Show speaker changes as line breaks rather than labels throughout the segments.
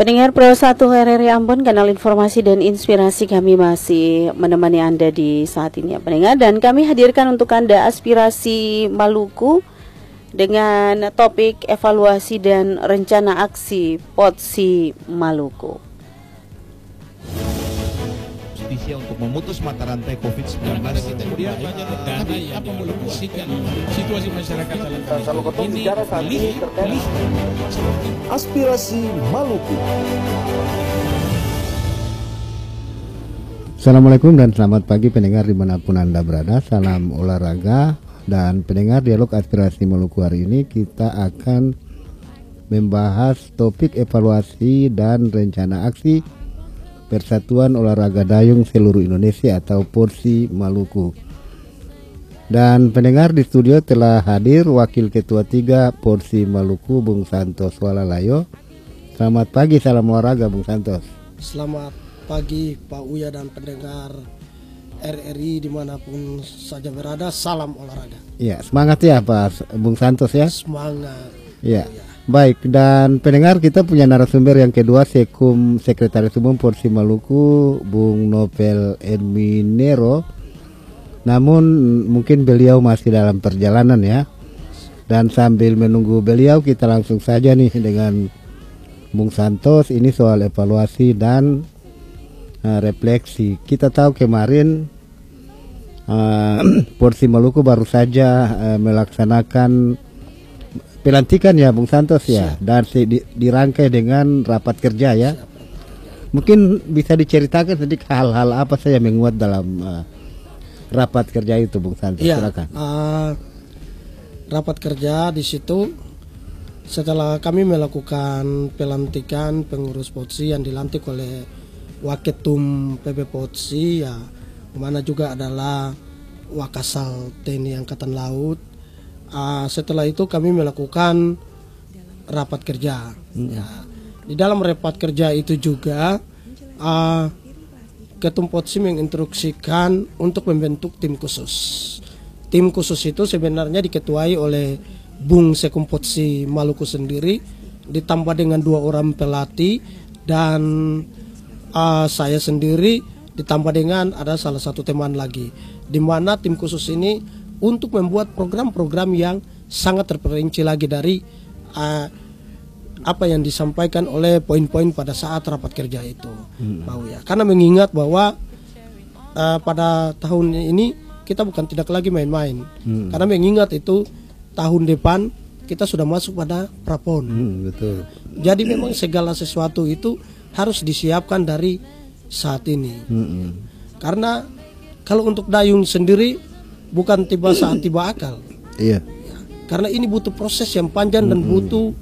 Pendengar Pro 1 RRI Ambon, kanal informasi dan inspirasi kami masih menemani Anda di saat ini ya pendengar. Dan kami hadirkan untuk Anda aspirasi Maluku dengan topik evaluasi dan rencana aksi POTSI Maluku.
Justisia untuk memutus mata rantai COVID-19.
Kemudian banyak dana yang dialokasikan situasi masyarakat dalam ini pilih
aspirasi Maluku.
Assalamualaikum dan selamat pagi pendengar dimanapun Anda berada. Salam olahraga dan pendengar dialog aspirasi Maluku. Hari ini kita akan membahas topik evaluasi dan rencana aksi Persatuan Olahraga Dayung Seluruh Indonesia atau POTSI Maluku. Dan pendengar, di studio telah hadir Wakil Ketua 3 POTSI Maluku, Bung Santos Walalayo. Selamat pagi, salam olahraga Bung Santos.
Selamat pagi Pak Uya dan pendengar RRI dimanapun saja berada, salam olahraga.
Ya, semangat ya Pak Bung Santos ya.
Semangat.
Ya. Baik, dan pendengar, kita punya narasumber yang kedua, Sekretaris Umum POTSI Maluku, Bung Novel Edminero. Namun mungkin beliau masih dalam perjalanan ya. Dan sambil menunggu beliau, kita langsung saja nih dengan Bung Santos. Ini soal evaluasi dan refleksi. Kita tahu kemarin POTSI Maluku baru saja melaksanakan pelantikan ya Bung Santos ya, dan dirangkai dengan rapat kerja ya. Mungkin bisa diceritakan sedikit hal-hal apa saja menguat dalam rapat kerja itu Bung Santos,
ya,
silakan.
Rapat kerja di situ setelah kami melakukan pelantikan pengurus POTSI yang dilantik oleh Waketum PB POTSI ya, mana juga adalah Wakasal TNI Angkatan Laut. Setelah itu kami melakukan rapat kerja. Ya. Di dalam rapat kerja itu juga Ketum POTSI menginstruksikan untuk membentuk tim khusus. Tim khusus itu sebenarnya diketuai oleh Bung Sekum POTSI Maluku sendiri, ditambah dengan 2 orang pelatih dan saya sendiri, ditambah dengan ada salah satu teman lagi, di mana tim khusus ini untuk membuat program-program yang sangat terperinci lagi dari apa yang disampaikan oleh poin-poin pada saat rapat kerja itu, ya. Karena mengingat bahwa pada tahun ini kita bukan tidak lagi main-main, karena mengingat itu tahun depan kita sudah masuk pada prapon.
Betul.
Jadi memang segala sesuatu itu harus disiapkan dari saat ini. Karena kalau untuk dayung sendiri bukan tiba saat tiba akal.
Iya.
Ya, karena ini butuh proses yang panjang dan butuh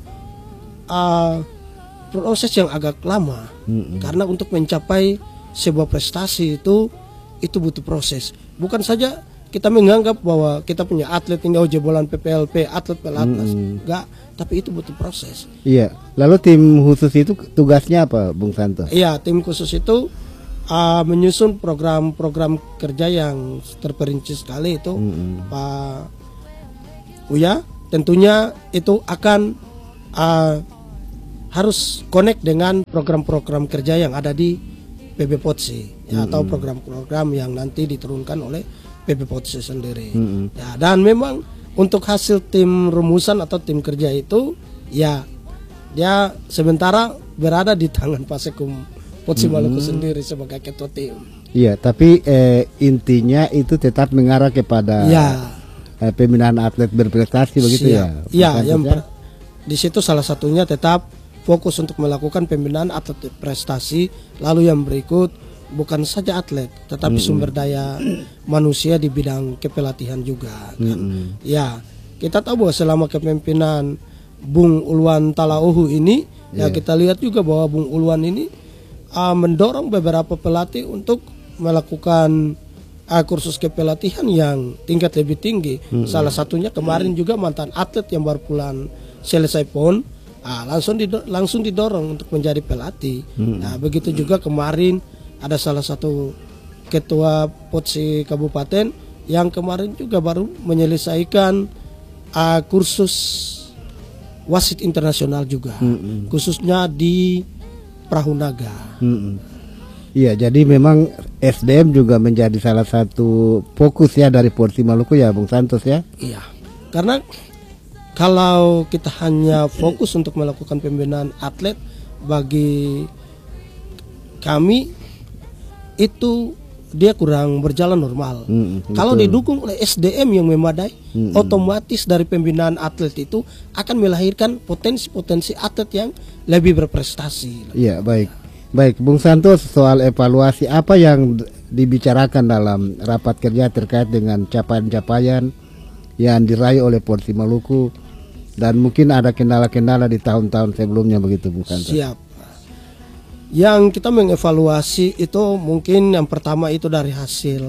proses yang agak lama. Karena untuk mencapai sebuah prestasi itu butuh proses. Bukan saja kita menganggap bahwa kita punya atlet ini jebolan PPLP, atlet pelatnas. Enggak, tapi itu butuh proses.
Iya. Lalu tim khusus itu tugasnya apa, Bung Santos?
Iya, tim khusus itu menyusun program-program kerja yang terperinci sekali itu, Pak Uya. Tentunya itu akan harus connect dengan program-program kerja yang ada di PB POTSI ya, atau program-program yang nanti diturunkan oleh PB POTSI sendiri. Ya, dan memang untuk hasil tim rumusan atau tim kerja itu ya dia sementara berada di tangan Pak Sekum POTSI Maluku sendiri sebagai ketua tim.
Iya, tapi intinya itu tetap mengarah kepada pembinaan atlet berprestasi begitu ya.
Iya, yang di situ salah satunya tetap fokus untuk melakukan pembinaan atlet prestasi. Lalu yang berikut bukan saja atlet, tetapi sumber daya manusia di bidang kepelatihan juga. Kan? Ya, kita tahu bahwa selama kepemimpinan Bung Ulwan Talauhu ini, ya kita lihat juga bahwa Bung Ulwan ini mendorong beberapa pelatih untuk melakukan kursus kepelatihan yang tingkat lebih tinggi. Salah satunya kemarin juga mantan atlet yang baru pulang selesai PON, langsung didorong untuk menjadi pelatih. Nah, begitu juga kemarin ada salah satu ketua POTSI kabupaten yang kemarin juga baru menyelesaikan kursus wasit internasional juga, khususnya di perahu naga.
Iya, jadi memang SDM juga menjadi salah satu fokus ya dari Porsi Maluku ya, Bung Santos ya.
Iya, karena kalau kita hanya fokus untuk melakukan pembinaan atlet, bagi kami itu dia kurang berjalan normal. Kalau didukung oleh SDM yang memadai, otomatis dari pembinaan atlet itu akan melahirkan potensi-potensi atlet yang lebih berprestasi.
Iya, baik Bung Santos, soal evaluasi apa yang dibicarakan dalam rapat kerja terkait dengan capaian-capaian yang diraih oleh Porsi Maluku, dan mungkin ada kendala-kendala di tahun-tahun sebelumnya begitu, Bung Santos?
Siap. Yang kita mengevaluasi itu mungkin yang pertama itu dari hasil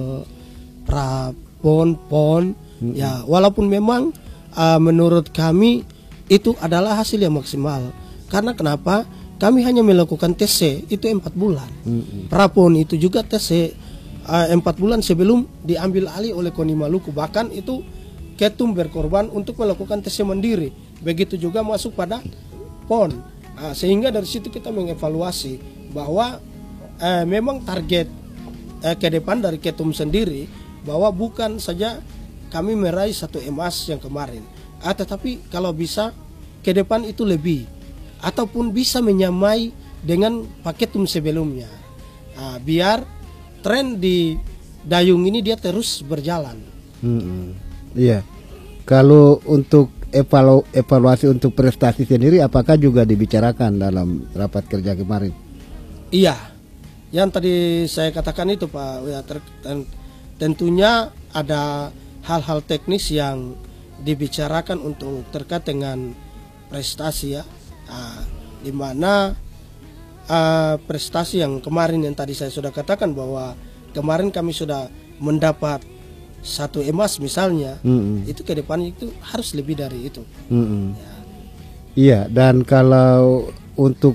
PON, ya walaupun memang menurut kami itu adalah hasil yang maksimal. Karena kenapa? Kami hanya melakukan TC itu 4 bulan. Prapon itu juga TC 4 bulan sebelum diambil alih oleh KONI Maluku. Bahkan itu Ketum berkorban untuk melakukan TC mandiri. Begitu juga masuk pada PON. Sehingga dari situ kita mengevaluasi bahwa memang target ke depan dari Ketum sendiri bahwa bukan saja kami meraih 1 emas yang kemarin, tetapi kalau bisa ke depan itu lebih, ataupun bisa menyamai dengan Paketum sebelumnya, biar tren di dayung ini dia terus berjalan.
Iya, kalau untuk evaluasi untuk prestasi sendiri apakah juga dibicarakan dalam rapat kerja kemarin?
Iya, yang tadi saya katakan itu Pak, ya, tentunya ada hal-hal teknis yang dibicarakan untuk terkait dengan prestasi ya, di mana prestasi yang kemarin yang tadi saya sudah katakan bahwa kemarin kami sudah mendapat 1 emas misalnya, itu ke depan itu harus lebih dari itu. Ya.
Iya, dan kalau untuk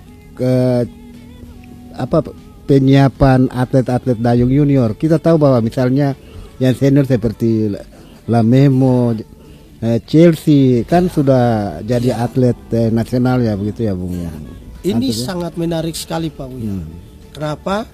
penyiapan atlet-atlet dayung junior, kita tahu bahwa misalnya yang senior seperti Lamemo, Chelsea kan sudah jadi atlet nasional ya, begitu ya Bung?
Ini sangat menarik sekali Pak Buya. Kenapa?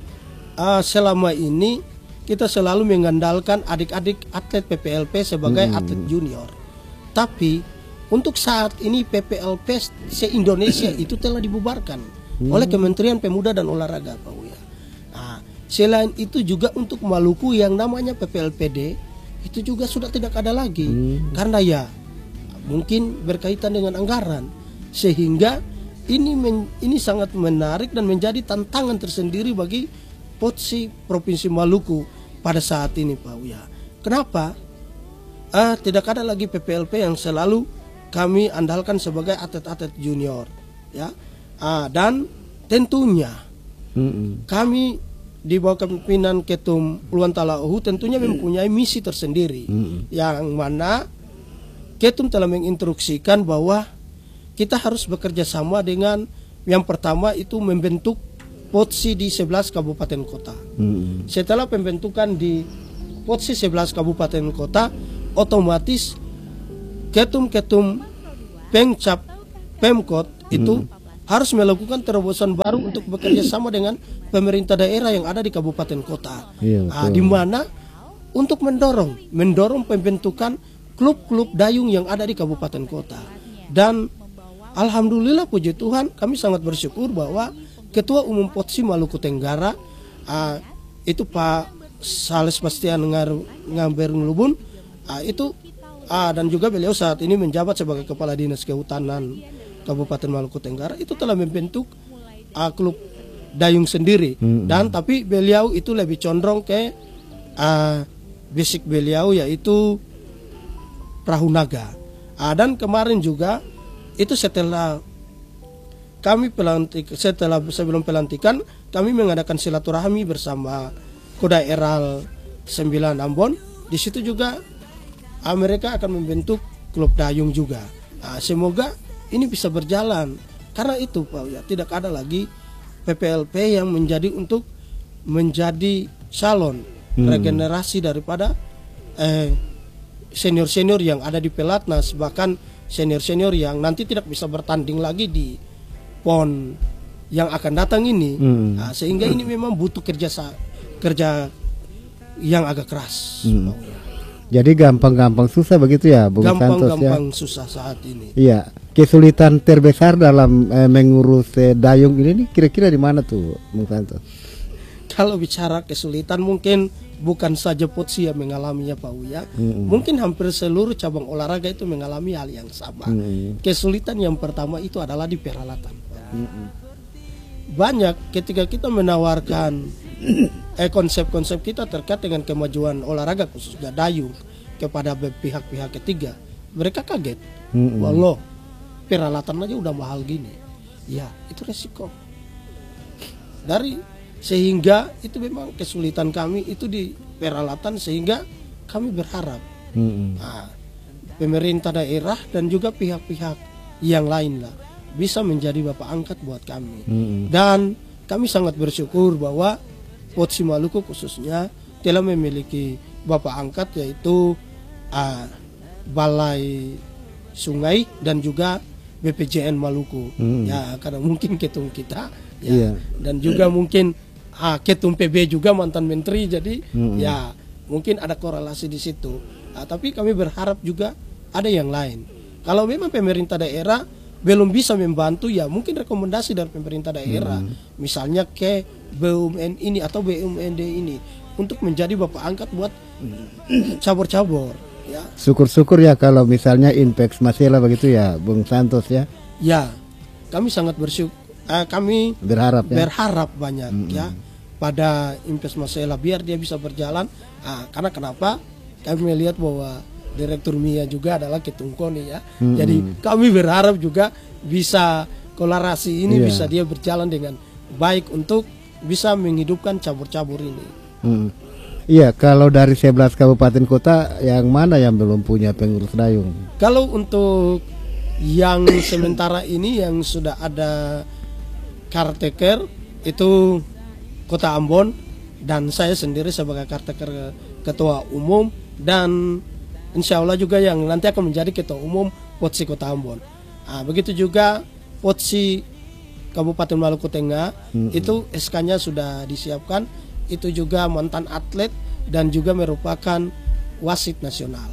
Selama ini kita selalu mengandalkan adik-adik atlet PPLP sebagai atlet junior. Tapi untuk saat ini PPLP se-Indonesia itu telah dibubarkan oleh Kementerian Pemuda dan Olahraga Pak Buya. Selain itu juga untuk Maluku yang namanya PPLPD itu juga sudah tidak ada lagi, karena ya mungkin berkaitan dengan anggaran, sehingga ini sangat menarik dan menjadi tantangan tersendiri bagi Porsi Provinsi Maluku pada saat ini Pak Buya. Kenapa? Tidak ada lagi PPLP yang selalu kami andalkan sebagai atlet-atlet junior ya. Dan tentunya kami di bawah kepemimpinan Ketum Puluhan Talauhu tentunya mempunyai misi tersendiri, yang mana Ketum telah menginstruksikan bahwa kita harus bekerja sama dengan yang pertama itu membentuk Porsi di 11 kabupaten kota. Setelah pembentukan di Porsi 11 kabupaten kota, otomatis Ketum-ketum Pemcap Pemkot itu harus melakukan terobosan baru untuk bekerja sama dengan pemerintah daerah yang ada di kabupaten kota. Di mana untuk mendorong pembentukan klub-klub dayung yang ada di kabupaten kota. Dan alhamdulillah puji Tuhan, kami sangat bersyukur bahwa Ketua Umum Porsi Maluku Tenggara itu Pak Sales Bastian Ngamberung Lubun itu dan juga beliau saat ini menjabat sebagai Kepala Dinas Kehutanan Kabupaten Maluku Tenggara, itu telah membentuk klub dayung sendiri. Dan tapi beliau itu lebih condong ke basic beliau yaitu perahu naga. Dan kemarin juga itu setelah kami sebelum pelantikan kami mengadakan silaturahmi bersama Kodaeral 9 Ambon. Di situ juga mereka akan membentuk klub dayung juga. Semoga ini bisa berjalan, karena itu Pak ya, tidak ada lagi PPLP yang menjadi salon regenerasi daripada senior-senior yang ada di Pelatnas, bahkan senior-senior yang nanti tidak bisa bertanding lagi di PON yang akan datang ini. Sehingga ini memang butuh kerja yang agak keras.
Jadi gampang-gampang susah begitu ya, Bung Santos ya?
Gampang-gampang susah saat ini.
Iya, kesulitan terbesar dalam mengurus dayung ini nih kira-kira di mana tuh, Bung Santos?
Kalau bicara kesulitan mungkin bukan saja Potsi yang mengalaminya Pak Uya, mungkin hampir seluruh cabang olahraga itu mengalami hal yang sama. Kesulitan yang pertama itu adalah di peralatan. Banyak ketika kita menawarkan konsep-konsep kita terkait dengan kemajuan olahraga khususnya dayung kepada pihak-pihak ketiga, mereka kaget. Walau peralatan aja udah mahal gini. Ya, itu resiko. Sehingga itu memang kesulitan kami itu di peralatan, sehingga kami berharap pemerintah daerah dan juga pihak-pihak yang lain lah bisa menjadi bapak angkat buat kami. Dan kami sangat bersyukur bahwa Potsi Maluku khususnya telah memiliki bapak angkat, yaitu Balai Sungai dan juga BPJN Maluku. Ya, karena mungkin ketum kita ya, dan juga mungkin ketum PB juga mantan menteri, jadi ya mungkin ada korelasi di situ. Tapi kami berharap juga ada yang lain. Kalau memang pemerintah daerah belum bisa membantu, ya mungkin rekomendasi dari pemerintah daerah, misalnya ke BUMN ini atau BUMD ini untuk menjadi bapak angkat buat cabur-cabur. Ya. Syukur-syukur ya kalau misalnya Inpex Masela begitu ya, Bung Santos ya. Ya, kami sangat bersyukur. Kami berharap banyak ya pada Inpex Masela biar dia bisa berjalan. Karena kenapa? Kami melihat bahwa Direktur Mia juga adalah ketum KONI ya. Jadi kami berharap juga bisa kolarasi ini bisa dia berjalan dengan baik untuk bisa menghidupkan cabur-cabur ini. Iya, kalau dari 11 kabupaten kota yang mana yang belum punya pengurus dayung? Kalau untuk yang sementara ini yang sudah ada caretaker itu Kota Ambon, dan saya sendiri sebagai caretaker ketua umum, dan insya Allah juga yang nanti akan menjadi ketua umum Potsi Kota Ambon. Begitu juga Potsi Kabupaten Maluku Tengah, itu SK-nya sudah disiapkan. Itu juga mantan atlet dan juga merupakan wasit nasional.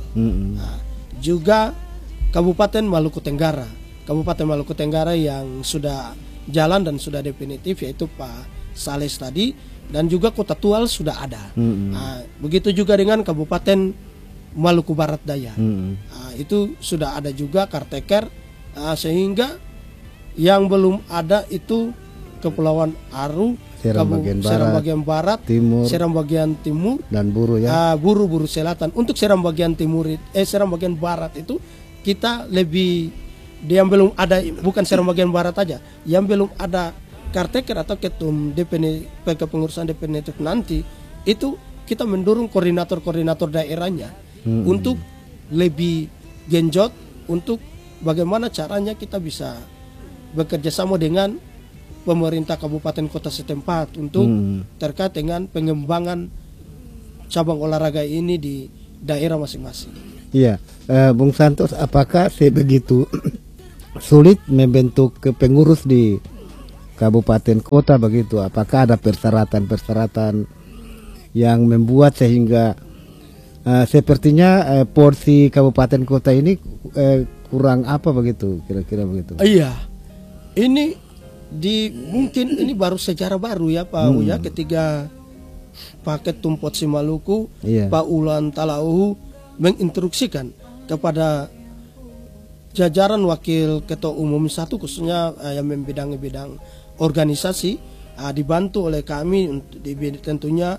Juga Kabupaten Maluku Tenggara. Kabupaten Maluku Tenggara yang sudah jalan dan sudah definitif yaitu Pak Sales tadi, dan juga Kota Tual sudah ada. Begitu juga dengan Kabupaten Maluku Barat Daya. Itu sudah ada juga caretaker, sehingga yang belum ada itu Kepulauan Aru, Seram bagian barat, timur, Seram bagian timur, dan Buru ya. Buru Selatan. Untuk Seram bagian timur, Seram bagian barat itu kita lebih, yang belum ada, bukan Seram bagian barat aja, yang belum ada caretaker atau ketum kepengurusan definitif nanti, itu kita mendorong koordinator daerahnya untuk lebih genjot untuk bagaimana caranya kita bisa bekerja sama dengan pemerintah kabupaten kota setempat untuk terkait dengan pengembangan cabang olahraga ini di daerah masing-masing. Iya, Bung Santos, apakah sebegitu sulit membentuk pengurus di kabupaten kota begitu? Apakah ada persyaratan yang membuat sehingga sepertinya porsi kabupaten kota ini kurang apa begitu, kira-kira begitu? Iya, ini mungkin ini baru sejarah baru ya Pak Uya, ketika Pak Ketum Potsi Maluku, Pak Ulan Talauhu menginstruksikan kepada jajaran wakil ketua umum 1 khususnya yang membidangi bidang organisasi, dibantu oleh kami tentunya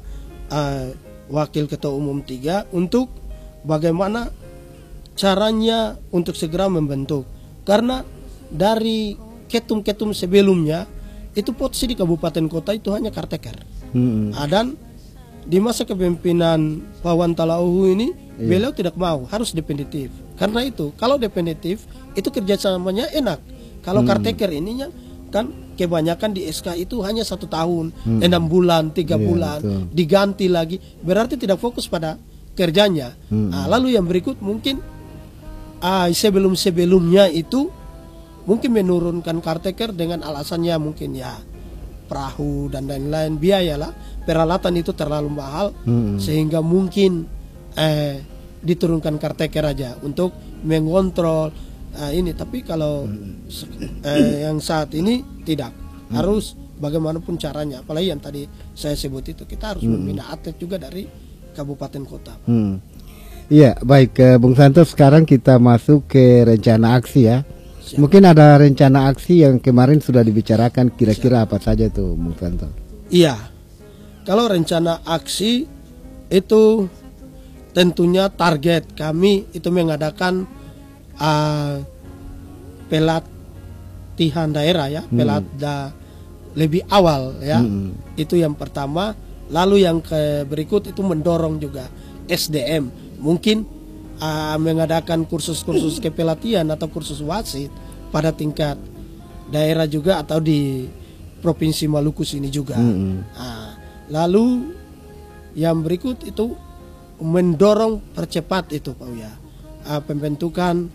wakil ketua umum 3 untuk bagaimana caranya untuk segera membentuk, karena dari ketum-ketum sebelumnya itu Potsi di kabupaten kota itu hanya caretaker. Dan di masa kepemimpinan Pak Wan Talauhu ini beliau tidak mau, harus definitif. Karena itu kalau definitif itu kerjasamanya enak. Kalau caretaker ininya kan kebanyakan di SK itu hanya 1 tahun, 6 bulan, 3 bulan, diganti lagi, berarti tidak fokus pada kerjanya. Lalu yang berikut mungkin sebelumnya itu mungkin menurunkan caretaker dengan alasannya mungkin ya perahu dan lain-lain, biaya lah, peralatan itu terlalu mahal, sehingga mungkin diturunkan caretaker aja untuk mengontrol ini. Tapi kalau yang saat ini tidak, harus bagaimanapun caranya, apalagi yang tadi saya sebut itu, kita harus membina atlet juga dari kabupaten kota.
Iya, baik Bung Santo, sekarang kita masuk ke rencana aksi ya. Siap. Mungkin ada rencana aksi yang kemarin sudah dibicarakan, kira-kira apa saja tuh Bung Santo? Iya,
kalau rencana aksi itu tentunya target kami itu mengadakan pelatihan daerah ya, pelatihan lebih awal ya, itu yang pertama. Lalu yang berikut itu mendorong juga SDM, mungkin mengadakan kursus-kursus kepelatihan atau kursus wasit pada tingkat daerah juga atau di Provinsi Maluku sini juga. Lalu yang berikut itu mendorong percepat itu Pak Uya, pembentukan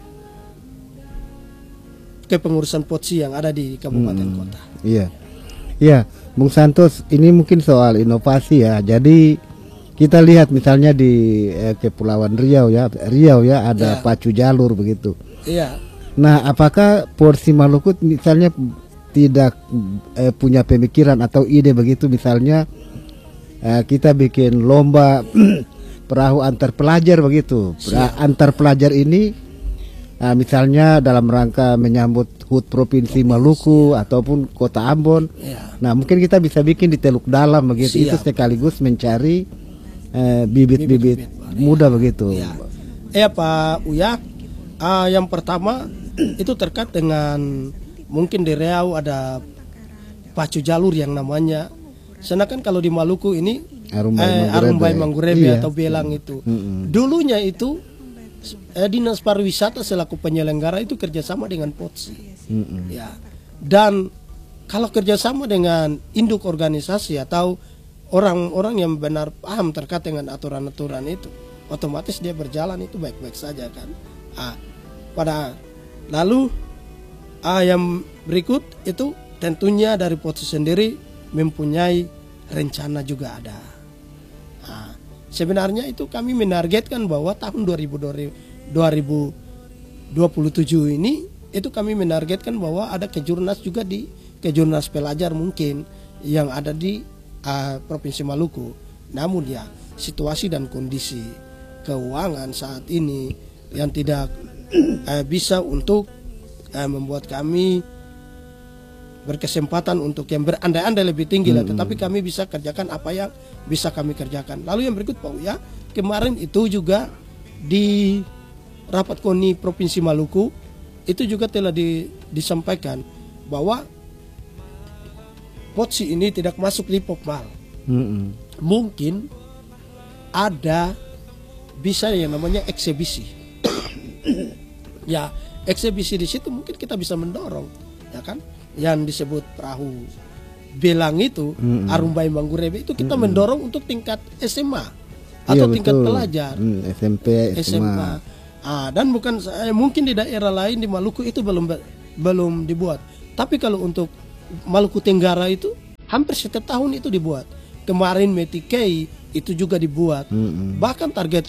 kepengurusan POTSI yang ada di kabupaten kota.
Iya, Bung Santos, ini mungkin soal inovasi ya. Jadi kita lihat misalnya di Kepulauan Riau ya ada pacu jalur begitu.
Iya.
Nah, apakah Porsi Maluku misalnya tidak punya pemikiran atau ide begitu, misalnya kita bikin lomba perahu antar pelajar begitu. Antar pelajar ini misalnya dalam rangka menyambut HUT Provinsi Maluku ataupun Kota Ambon. Nah, mungkin kita bisa bikin di Teluk Dalam begitu. Itu sekaligus mencari bibit-bibit muda begitu.
Pak Uya, yang pertama itu terkait dengan mungkin di Riau ada pacu jalur yang namanya, sedangkan kalau di Maluku ini Arumbai Manggurebe atau Belang itu. Dulunya itu Dinas Pariwisata selaku penyelenggara itu kerjasama dengan POTSI. Ya. Dan kalau kerjasama dengan induk organisasi atau orang-orang yang benar paham terkait dengan aturan-aturan itu, otomatis dia berjalan itu baik-baik saja kan. Lalu yang berikut itu tentunya dari POTSI sendiri mempunyai rencana juga ada. Sebenarnya itu kami menargetkan bahwa tahun 2027 ini itu kami menargetkan bahwa ada kejurnas juga di kejurnas pelajar mungkin yang ada di Provinsi Maluku. Namun ya situasi dan kondisi keuangan saat ini yang tidak bisa untuk membuat kami berkesempatan untuk yang berandai-andai lebih tinggi lah, tetapi kami bisa kerjakan apa yang bisa kami kerjakan. Lalu yang berikut Pak Uya, kemarin itu juga di rapat KONI Provinsi Maluku itu juga telah disampaikan bahwa POTSI ini tidak masuk di Popmal. Mungkin ada bisa yang namanya eksibisi. Ya, eksibisi di situ mungkin kita bisa mendorong, ya kan? Yang disebut perahu Belang itu, Arumbai Manggurebe itu kita mendorong untuk tingkat SMA atau tingkat pelajar,
SMP, SMA.
Dan bukan mungkin di daerah lain di Maluku itu belum dibuat. Tapi kalau untuk Maluku Tenggara itu hampir setiap tahun itu dibuat. Kemarin Metikei itu juga dibuat. Bahkan target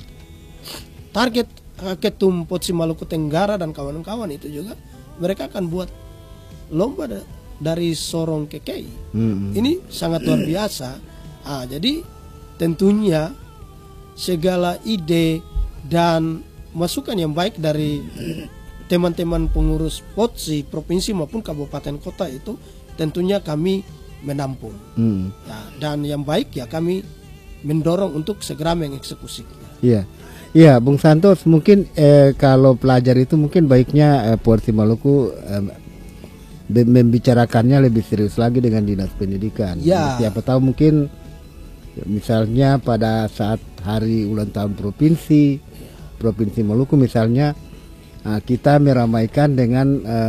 Ketum POTSI Maluku Tenggara dan kawan-kawan itu juga mereka akan buat lomba dari Sorong ke Kei. Ini sangat luar biasa. Jadi tentunya segala ide dan masukan yang baik dari teman-teman pengurus POTSI provinsi maupun kabupaten kota itu tentunya kami menampung. Dan yang baik ya kami mendorong untuk segera mengeksekusinya.
Iya, Bung Santos, mungkin kalau pelajar itu mungkin baiknya Porsi Maluku membicarakannya lebih serius lagi dengan dinas pendidikan. Siapa tahu mungkin misalnya pada saat hari ulang tahun provinsi Maluku misalnya, kita meramaikan dengan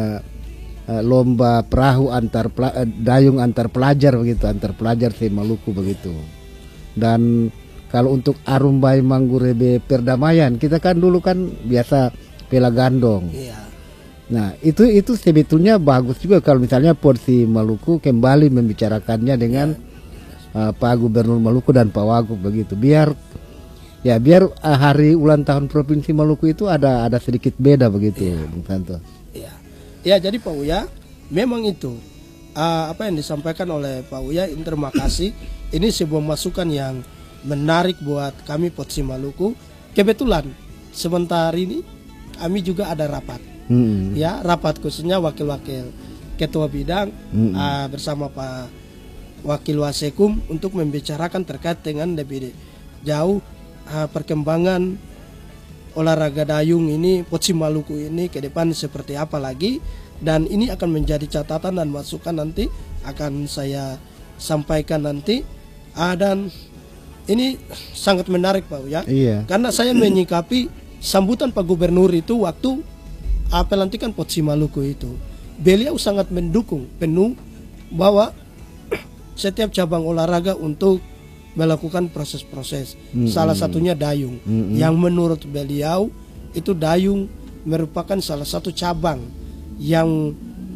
lomba perahu dayung antar pelajar begitu, antar pelajar se Maluku begitu. Dan kalau untuk Arumbai Manggurebe Perdamaian, kita kan dulu kan biasa pela gandong. Nah, itu sebetulnya bagus juga kalau misalnya Porsi Maluku kembali membicarakannya dengan Pak Gubernur Maluku dan Pak Wagub begitu. Biar hari ulang tahun Provinsi Maluku itu ada sedikit beda begitu, Bung Santos.
Ya, jadi Pak Uya, memang itu apa yang disampaikan oleh Pak Uya, terima kasih. Ini sebuah masukan yang menarik buat kami Porsi Maluku. Kebetulan sebentar ini kami juga ada rapat. Ya, rapat khususnya wakil-wakil ketua bidang bersama Pak Wakil Wasekum untuk membicarakan terkait dengan lebih jauh perkembangan olahraga dayung ini Porsi Maluku ini ke depan seperti apa lagi, dan ini akan menjadi catatan dan masukan nanti akan saya sampaikan nanti. Dan ini sangat menarik Pak Uya, karena saya menyikapi sambutan Pak Gubernur itu waktu pelantikan Porsi Maluku itu, beliau sangat mendukung penuh bahwa setiap cabang olahraga untuk melakukan proses-proses, salah satunya dayung, yang menurut beliau itu dayung merupakan salah satu cabang yang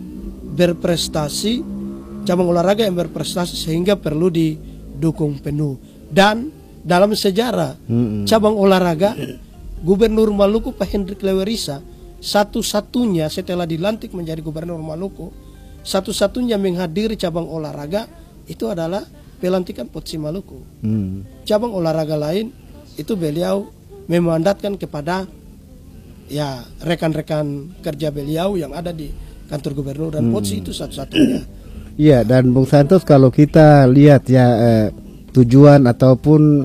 berprestasi, cabang olahraga yang berprestasi sehingga perlu didukung penuh. Dan dalam sejarah cabang olahraga, Gubernur Maluku Pak Hendrik Lewerisa satu-satunya setelah dilantik menjadi Gubernur Maluku, satu-satunya menghadiri cabang olahraga itu adalah pelantikan Porsi Maluku. Cabang olahraga lain itu beliau memandatkan kepada ya rekan-rekan kerja beliau yang ada di kantor gubernur, dan Porsi itu satu-satunya.
Iya, dan Bung Santos kalau kita lihat ya tujuan ataupun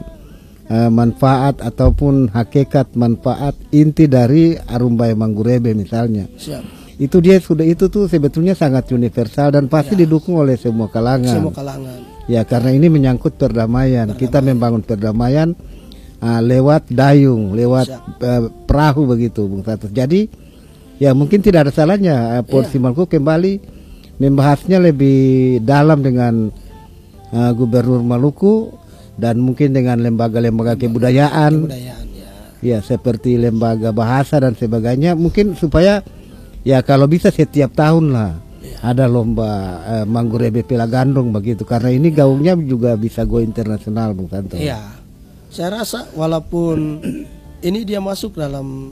manfaat ataupun hakikat manfaat inti dari Arumbai Manggurebe misalnya.
Siap.
Itu tuh sebetulnya sangat universal dan pasti didukung oleh semua kalangan.
Semua kalangan.
Ya, karena ini menyangkut perdamaian. Kita membangun perdamaian lewat dayung, lewat perahu begitu, Bung Santos. Jadi ya mungkin tidak ada salahnya Porsi Maluku kembali membahasnya lebih dalam dengan Gubernur Maluku dan mungkin dengan lembaga-lembaga kebudayaan ya seperti lembaga bahasa dan sebagainya, mungkin supaya ya kalau bisa setiap tahun lah ada lomba Manggurebe Pelagandong begitu, karena ini gaungnya juga bisa go internasional, Bung Santo.
Iya, saya rasa walaupun ini dia masuk dalam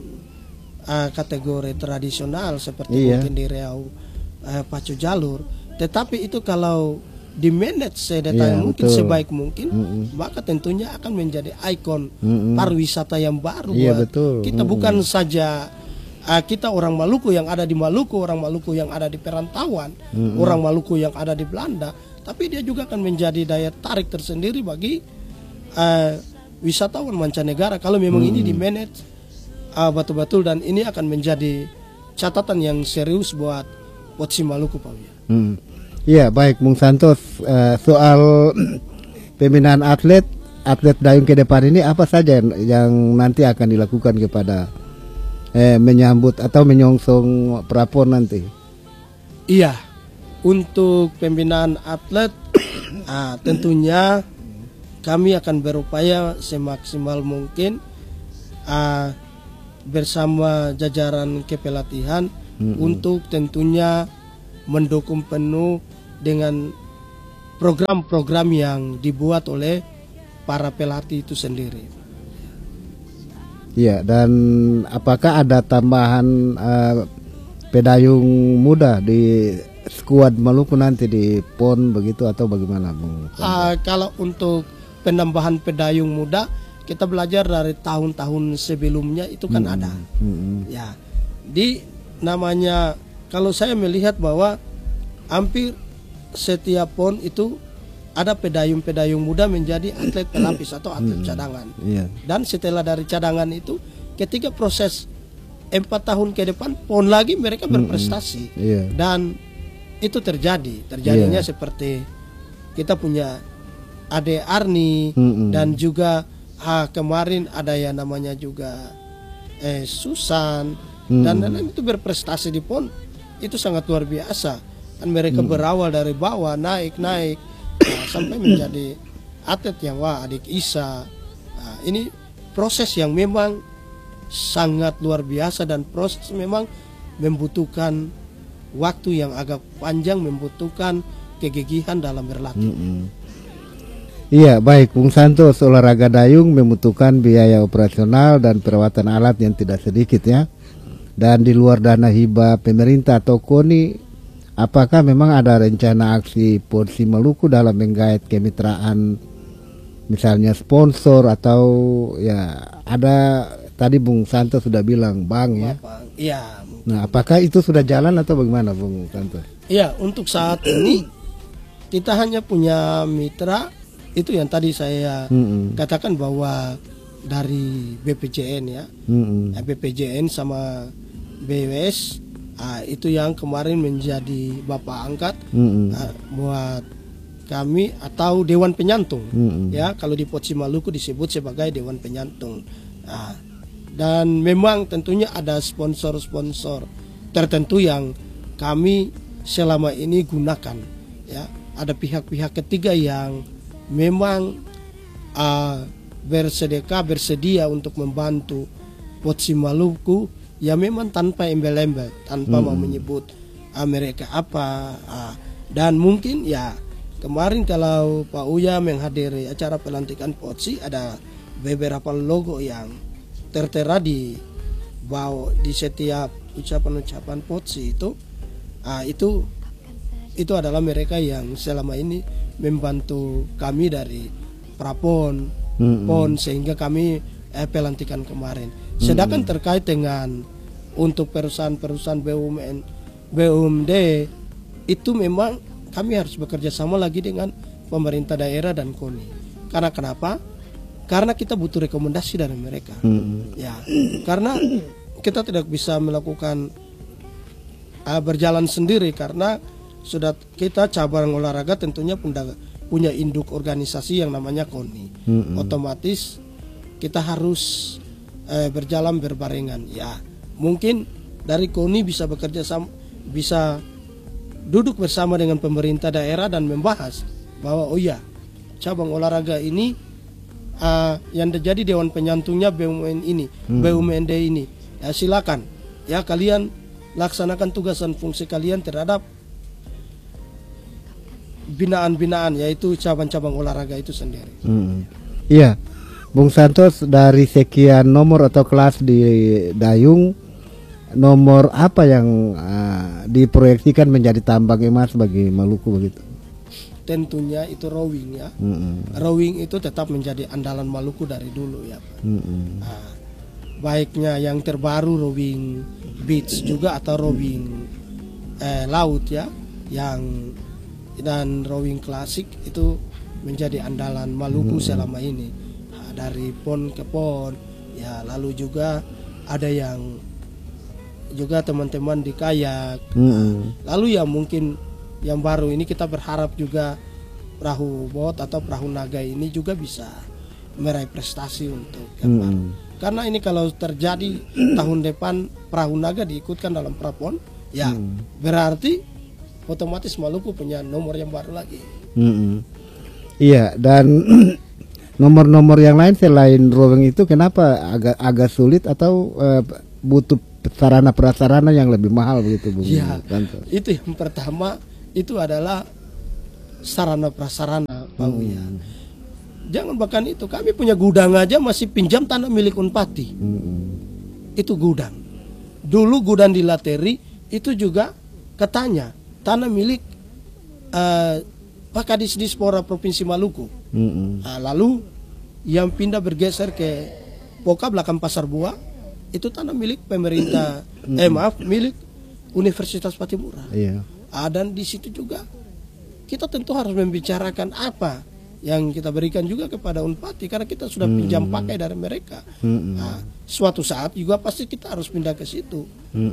kategori tradisional seperti mungkin di Riau Pacu Jalur, tetapi itu kalau di manage sedetail mungkin, sebaik mungkin, maka tentunya akan menjadi ikon pariwisata yang baru buat kita. Bukan saja kita orang Maluku yang ada di Maluku, orang Maluku yang ada di perantauan, orang Maluku yang ada di Belanda, tapi dia juga akan menjadi daya tarik tersendiri bagi wisatawan mancanegara kalau memang ini di manage betul-betul, dan ini akan menjadi catatan yang serius buat Porsi Maluku, Pak.
Iya, baik Bung Santos, soal pembinaan atlet dayung ke depan ini apa saja yang nanti akan dilakukan kepada menyambut atau menyongsong Prapon nanti?
Iya, untuk pembinaan atlet tentunya kami akan berupaya semaksimal mungkin bersama jajaran kepelatihan untuk tentunya mendukung penuh dengan program-program yang dibuat oleh para pelatih itu sendiri.
Iya, dan apakah ada tambahan pedayung muda di skuad Maluku nanti di PON begitu atau bagaimana, Bung?
Kalau untuk penambahan pedayung muda, kita belajar dari tahun-tahun sebelumnya itu kan ada. Ya, di namanya, kalau saya melihat bahwa hampir setiap PON itu ada pedayung-pedayung muda menjadi atlet pelapis atau atlet cadangan. Dan setelah dari cadangan itu, ketika proses 4 tahun ke depan PON lagi mereka berprestasi. Dan itu terjadinya seperti kita punya Ade Arni dan juga kemarin ada yang namanya juga Susan dan lain-lain, itu berprestasi di PON itu sangat luar biasa. Dan mereka berawal dari bawah naik sampai menjadi atlet yang adik Isa. Ini proses yang memang sangat luar biasa dan proses memang membutuhkan waktu yang agak panjang, membutuhkan kegigihan dalam berlatih.
Iya, baik Bung Santos, olahraga dayung membutuhkan biaya operasional dan perawatan alat yang tidak sedikit ya. Dan di luar dana hibah pemerintah atau KONI, apakah memang ada rencana aksi PODSI Maluku dalam menggait kemitraan, misalnya sponsor atau ya ada tadi Bung Santos sudah bilang bank ya.
Iya.
Nah, apakah itu sudah jalan atau bagaimana Bung Santos?
Iya, untuk saat ini kita hanya punya mitra itu yang tadi saya katakan bahwa dari BPJN ya, BPJN sama BWS, itu yang kemarin menjadi bapak angkat buat kami atau Dewan Penyantung ya, kalau di PODSI Maluku disebut sebagai Dewan Penyantung. Dan memang tentunya ada sponsor-sponsor tertentu yang kami selama ini gunakan ya. Ada pihak-pihak ketiga yang memang bersedia untuk membantu PODSI Maluku ya, memang tanpa embel-embel, tanpa mau menyebut mereka apa. Dan mungkin ya kemarin kalau Pak Uya menghadiri acara pelantikan PODSI, ada beberapa logo yang tertera di bawah di setiap ucapan-ucapan PODSI itu adalah mereka yang selama ini membantu kami dari Prapon, PON, sehingga kami pelantikan kemarin. Sedangkan terkait dengan untuk perusahaan-perusahaan BUMD itu memang kami harus bekerja sama lagi dengan pemerintah daerah dan KONI. Karena kenapa? Karena kita butuh rekomendasi dari mereka. Ya, karena kita tidak bisa melakukan berjalan sendiri, karena sudah kita cabang olahraga tentunya punya induk organisasi yang namanya KONI. Otomatis kita harus berjalan berbarengan. Ya, mungkin dari KONI bisa bekerja sama, bisa duduk bersama dengan pemerintah daerah dan membahas bahwa oh ya, cabang olahraga ini yang terjadi Dewan Penyantungnya BUMN ini, BUMD ini, ya silakan ya kalian laksanakan tugas dan fungsi kalian terhadap binaan-binaan, yaitu cabang-cabang olahraga itu sendiri.
Iya, Bung Santos, dari sekian nomor atau kelas di dayung, nomor apa yang diproyeksikan menjadi tambang emas bagi Maluku begitu?
Tentunya itu rowing ya. Rowing itu tetap menjadi andalan Maluku dari dulu ya, Pak. Baiknya yang terbaru rowing beach juga atau rowing laut ya, yang dan rowing klasik itu menjadi andalan Maluku selama ini, dari pon ke pon ya. Lalu juga ada yang juga teman-teman di kayak. Lalu ya mungkin yang baru ini kita berharap juga perahu bot atau perahu naga ini juga bisa meraih prestasi untuk yang baru. Karena ini kalau terjadi tahun depan perahu naga diikutkan dalam prapon ya, berarti otomatis Maluku punya nomor yang baru lagi. Iya, dan nomor-nomor yang lain selain rowing itu kenapa agak sulit atau butuh sarana prasarana yang lebih mahal begitu, Bung? Iya, itu yang pertama itu adalah sarana prasarana, Pak Uya. Jangan bahkan itu, kami punya gudang aja masih pinjam tanah milik Unpati. Itu gudang. Dulu gudang di Lateri itu juga katanya tanah milik Pak Kadis Dispora Provinsi Maluku. Lalu yang pindah bergeser ke Poka belakang Pasar Buah itu tanah milik pemerintah, milik Universitas Patimura. Dan di situ juga kita tentu harus membicarakan apa yang kita berikan juga kepada Unpati, karena kita sudah pinjam pakai dari mereka. Suatu saat juga pasti kita harus pindah ke situ.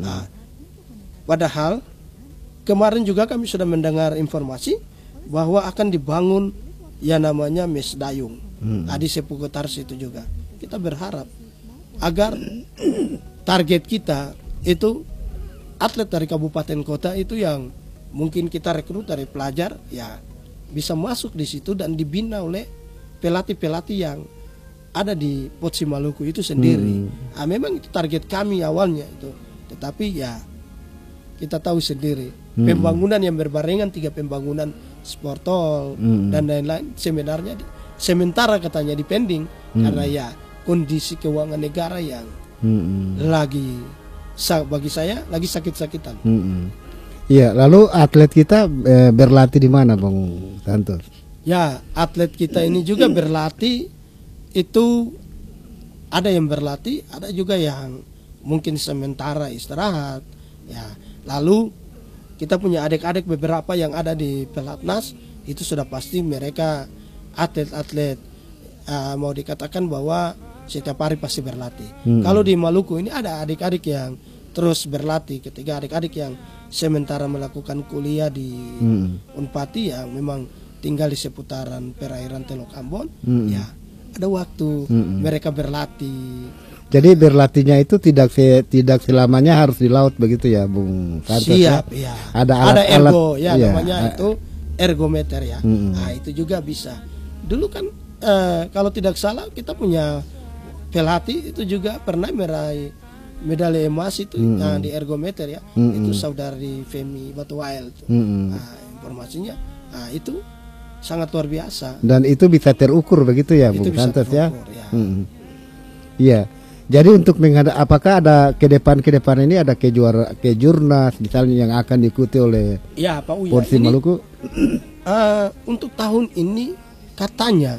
Padahal kemarin juga kami sudah mendengar informasi bahwa akan dibangun yang namanya mes dayung di seputar situ juga. Kita berharap agar target kita itu atlet dari kabupaten kota itu yang mungkin kita rekrut dari pelajar ya bisa masuk di situ dan dibina oleh pelatih-pelatih yang ada di PODSI Maluku itu sendiri. Memang itu target kami awalnya itu. Tetapi ya kita tahu sendiri pembangunan yang berbarengan 3 pembangunan sportol dan lain-lain sementara katanya dipending karena ya kondisi keuangan negara yang lagi bagi saya lagi sakit-sakitan.
Iya, lalu atlet kita berlatih di mana, Bung Santos?
Ya, atlet kita ini juga berlatih itu ada yang berlatih, ada juga yang mungkin sementara istirahat. Ya, lalu kita punya adik-adik beberapa yang ada di Pelatnas itu sudah pasti mereka atlet-atlet mau dikatakan bahwa setiap hari pasti berlatih. Kalau di Maluku ini ada adik-adik yang terus berlatih, ketika adik-adik yang sementara melakukan kuliah di Unpati yang memang tinggal di seputaran perairan Teluk Ambon, ya ada waktu mereka berlatih.
Jadi berlatihnya itu tidak selamanya harus di laut begitu ya, Bung Santos?
Siap, ya. Ada ergo, ya namanya itu ergometer ya. Nah itu juga bisa. Dulu kan kalau tidak salah kita punya pelatih itu juga pernah meraih medali emas itu di ergometer ya. Itu saudari Femi Batuwael. Nah, informasinya, nah itu sangat luar biasa. Dan itu bisa terukur begitu ya, Bung Santos ya? Iya. Jadi untuk apakah ada ke depan ini ada kejurnas misalnya yang akan diikuti oleh Pak Uya,
Porsi Maluku?
Untuk tahun ini katanya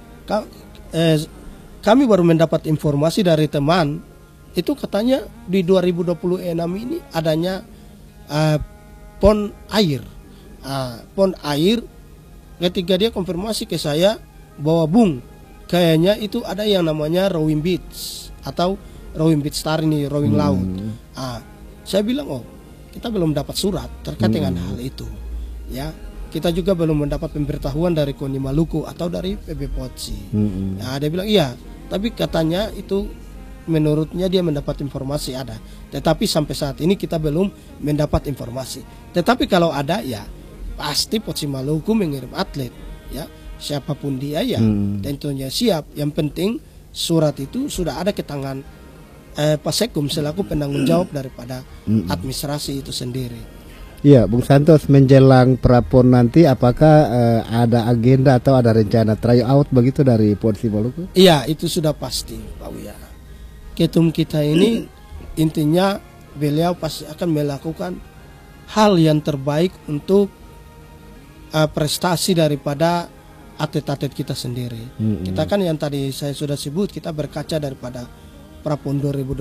kami baru mendapat informasi dari teman itu katanya di 2026 ini adanya pon air. Pon air ketika dia konfirmasi ke saya bahwa Bung kayaknya itu ada yang namanya rowing beach atau rowing beach star ini rowing laut. Saya bilang kita belum dapat surat terkait dengan hal itu. Ya, kita juga belum mendapat pemberitahuan dari KONI Maluku atau dari PB Potsi. Nah, dia bilang iya, tapi katanya itu menurutnya dia mendapat informasi ada. Tetapi sampai saat ini kita belum mendapat informasi. Tetapi kalau ada ya pasti Potsi Maluku mengirim atlet ya. Siapapun dia ya tentunya siap. Yang penting surat itu sudah ada ke tangan Pasekum selaku penanggung jawab daripada administrasi itu sendiri.
Iya, Bung Santos, menjelang prapon nanti apakah ada agenda atau ada rencana tryout begitu dari Porsi Maluku?
Iya, itu sudah pasti, Pak Wia. Ketum kita ini intinya beliau pasti akan melakukan hal yang terbaik untuk prestasi daripada atlet-atlet kita sendiri. Kita kan yang tadi saya sudah sebut, kita berkaca daripada Prapon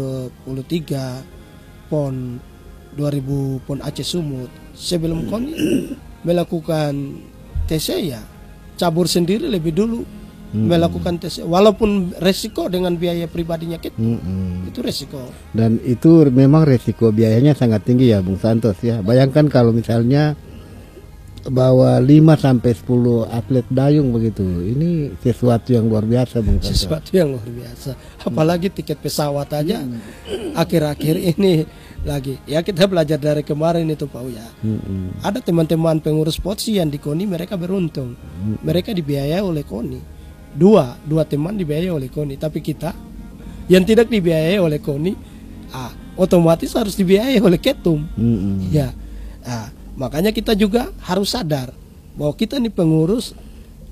2023, PON 2000 PON Aceh Sumut. Sebelum KONI melakukan TC ya, cabur sendiri lebih dulu melakukan TC. Walaupun resiko dengan biaya pribadinya kita, itu resiko. Dan itu memang resiko biayanya sangat tinggi ya, Bung Santos ya. Bayangkan kalau misalnya bawa 5-10 atlet dayung begitu. Ini sesuatu yang luar biasa, Bung Santos. Sesuatu yang luar biasa. Apalagi tiket pesawat aja akhir-akhir ini lagi. Ya kita belajar dari kemarin itu, Pak Uya. Ada teman-teman pengurus Potsi yang di KONI mereka beruntung. Mereka dibiayai oleh KONI. Dua teman dibiayai oleh KONI, tapi kita yang tidak dibiayai oleh KONI, otomatis harus dibiayai oleh Ketum. Ya. Makanya kita juga harus sadar bahwa kita ini pengurus